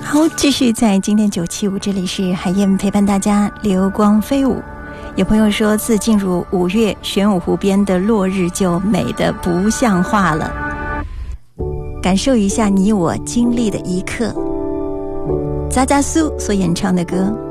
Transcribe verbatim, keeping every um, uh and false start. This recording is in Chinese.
好，继续在今天九七五，这里是海燕陪伴大家流光飞舞。有朋友说，自进入五月，玄武湖边的落日就美得不像话了。感受一下你我经历的一刻。扎扎苏所演唱的歌。